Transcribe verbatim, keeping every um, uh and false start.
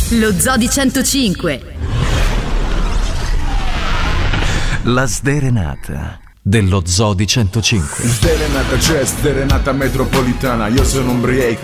Lo Zoo di centocinque. La sderenata dello Zoo di centocinque. Sderenata c'è, sderenata metropolitana. Io sono un break,